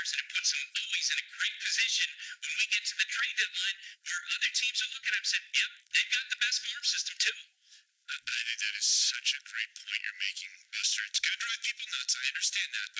and it puts them always in a great position when we get to the trade deadline where other teams are looking at them and saying, yep, they've got the best farm system too. I think that is such a great point you're making, Buster. It's going to drive people nuts. I understand that.